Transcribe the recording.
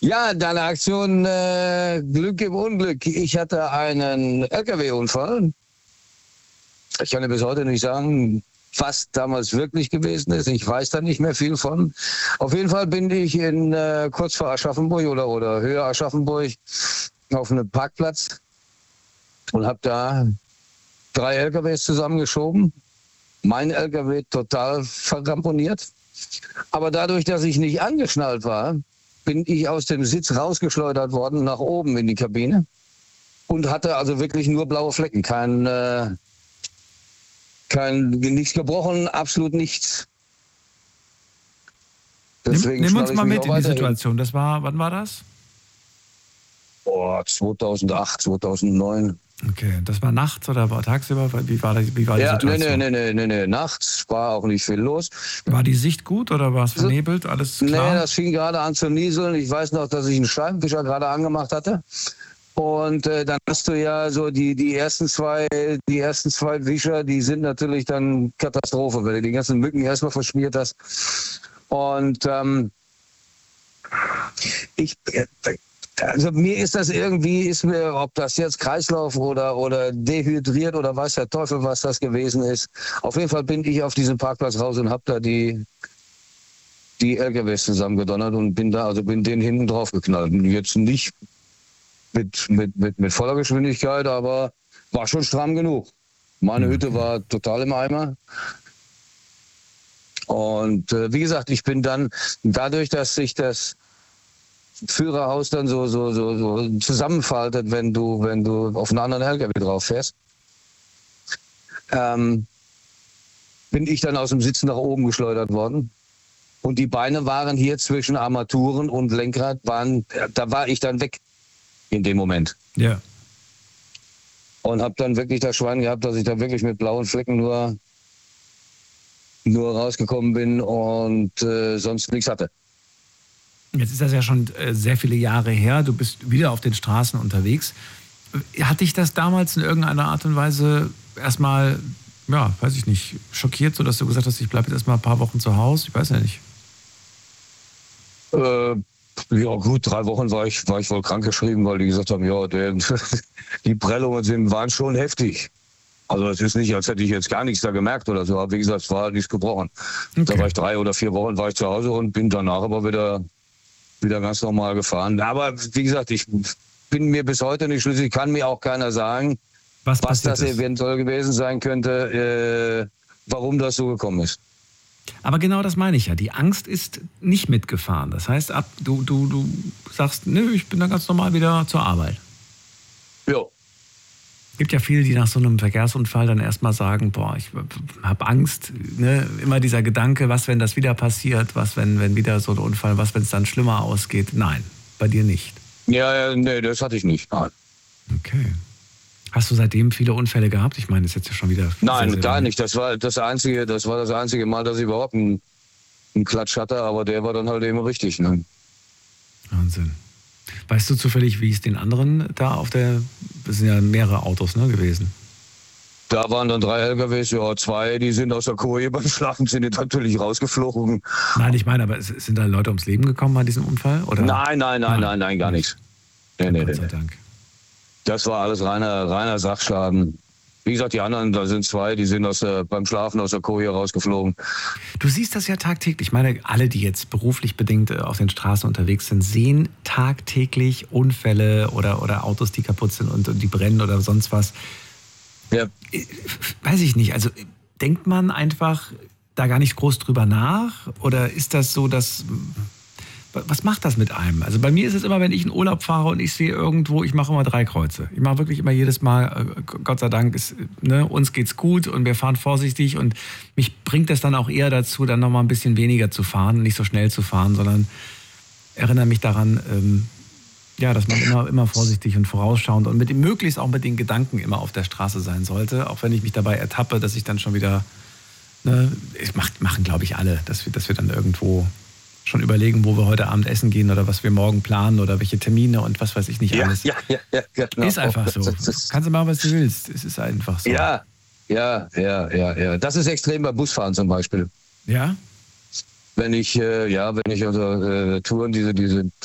Ja, deine Aktion Glück im Unglück. Ich hatte einen LKW-Unfall. Ich kann dir bis heute nicht sagen, was damals wirklich gewesen ist. Ich weiß da nicht mehr viel von. Auf jeden Fall bin ich kurz vor Aschaffenburg oder höher Aschaffenburg auf einem Parkplatz und habe da 3 LKWs zusammengeschoben. Mein LKW total verramponiert. Aber dadurch, dass ich nicht angeschnallt war, bin ich aus dem Sitz rausgeschleudert worden, nach oben in die Kabine und hatte also wirklich nur blaue Flecken. Nichts gebrochen, absolut nichts. Deswegen nimm uns mal mit in die Situation. Wann war das? 2008, 2009. Okay, das war nachts oder war tagsüber? Wie war die Situation? Nee, nachts war auch nicht viel los. War die Sicht gut oder war es vernebelt? Alles klar? Nee, das fing gerade an zu nieseln. Ich weiß noch, dass ich einen Scheibenwischer gerade angemacht hatte. Und dann hast du ja so die ersten zwei Wischer, die sind natürlich dann Katastrophe, weil du die ganzen Mücken erstmal verschmiert hast. Und also mir ist das irgendwie, ob das jetzt Kreislauf oder dehydriert oder weiß der Teufel, was das gewesen ist. Auf jeden Fall bin ich auf diesem Parkplatz raus und habe da die LKWs zusammengedonnert und bin denen hinten drauf geknallt. Jetzt nicht mit voller Geschwindigkeit, aber war schon stramm genug. Meine Hütte war total im Eimer. Und wie gesagt, ich bin dann, dadurch, dass sich das Führerhaus dann so zusammenfaltet, wenn du auf einen anderen LKW drauf fährst, bin ich dann aus dem Sitz nach oben geschleudert worden. Und die Beine waren hier zwischen Armaturen und Lenkrad, da war ich dann weg in dem Moment. Ja. Und habe dann wirklich das Schwein gehabt, dass ich da wirklich mit blauen Flecken nur rausgekommen bin und sonst nichts hatte. Jetzt ist das ja schon sehr viele Jahre her. Du bist wieder auf den Straßen unterwegs. Hat dich das damals in irgendeiner Art und Weise erstmal, ja, weiß ich nicht, schockiert, sodass du gesagt hast, ich bleibe jetzt erstmal ein paar Wochen zu Hause? Ich weiß ja nicht. Ja gut, 3 Wochen war ich wohl krankgeschrieben, weil die gesagt haben, ja, die Prellungen waren schon heftig. Also es ist nicht, als hätte ich jetzt gar nichts da gemerkt oder so. Aber wie gesagt, es war nichts gebrochen. Okay. Da war ich 3 oder 4 Wochen war ich zu Hause und bin danach aber wieder ganz normal gefahren. Aber wie gesagt, ich bin mir bis heute nicht schlüssig, kann mir auch keiner sagen, was das eventuell gewesen sein könnte, warum das so gekommen ist. Aber genau das meine ich ja. Die Angst ist nicht mitgefahren. Das heißt, du sagst, nö, ich bin dann ganz normal wieder zur Arbeit. Ja. Es gibt ja viele, die nach so einem Verkehrsunfall dann erstmal sagen, boah, ich habe Angst. Ne? Immer dieser Gedanke, was, wenn das wieder passiert, was, wenn wieder so ein Unfall, was, wenn es dann schlimmer ausgeht. Nein, bei dir nicht. Ja, nee, das hatte ich nicht. Nein. Okay. Hast du seitdem viele Unfälle gehabt? Ich meine, das ist jetzt ja schon wieder... Nein, gar nicht. Das war das einzige Mal, dass ich überhaupt einen Klatsch hatte, aber der war dann halt eben richtig. Ne? Wahnsinn. Weißt du zufällig, wie es den anderen da das sind ja mehrere Autos, ne, gewesen? Da waren dann 3 LKWs, ja, 2, die sind aus der Koje beim Schlafen, sind jetzt natürlich rausgeflogen. Nein, ich meine, aber sind da Leute ums Leben gekommen bei diesem Unfall? Oder? Nein, gar nichts. Nee. Gott sei Dank. Das war alles reiner Sachschaden. Wie gesagt, die anderen, da sind 2, die sind beim Schlafen aus der Koje rausgeflogen. Du siehst das ja tagtäglich. Ich meine, alle, die jetzt beruflich bedingt auf den Straßen unterwegs sind, sehen tagtäglich Unfälle oder Autos, die kaputt sind und die brennen oder sonst was. Ja. Weiß ich nicht. Also denkt man einfach da gar nicht groß drüber nach? Oder ist das so, dass... Was macht das mit einem? Also bei mir ist es immer, wenn ich in Urlaub fahre und ich sehe irgendwo, ich mache immer 3 Kreuze. Ich mache wirklich immer jedes Mal, Gott sei Dank, uns geht's gut und wir fahren vorsichtig und mich bringt das dann auch eher dazu, dann nochmal ein bisschen weniger zu fahren, nicht so schnell zu fahren, sondern erinnere mich daran, dass man immer vorsichtig und vorausschauend und möglichst auch mit den Gedanken immer auf der Straße sein sollte, auch wenn ich mich dabei ertappe, dass ich dann schon wieder, machen glaube ich alle, dass wir dann irgendwo schon überlegen, wo wir heute Abend essen gehen oder was wir morgen planen oder welche Termine und was weiß ich nicht alles. Ja, genau. Ist einfach so. Kannst du machen, was du willst. Es ist einfach so. Ja. Das ist extrem beim Busfahren zum Beispiel. Ja? Wenn ich Touren, diese